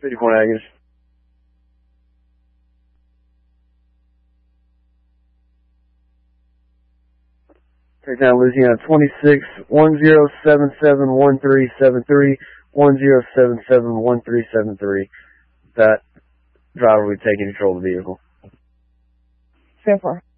54 negative. Take down Louisiana 26, 10771373, 10771373. That driver will be taking control of the vehicle. 10-4.